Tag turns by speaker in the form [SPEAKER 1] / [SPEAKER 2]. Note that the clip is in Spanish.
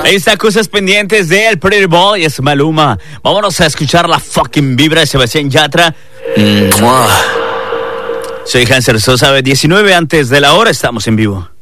[SPEAKER 1] Ahí está, cosas pendientes del Pretty Boy, es Maluma. Vámonos a escuchar la fucking vibra de Sebastián Yatra. Soy Hanser Sosa, 19 antes de la hora, estamos en vivo.